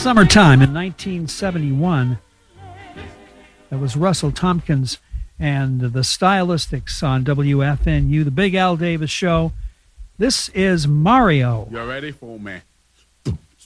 Summertime in 1971. That was Russell Tompkins and the Stylistics on WFNU, the Big Al Davis Show. This is Mario. You ready for me?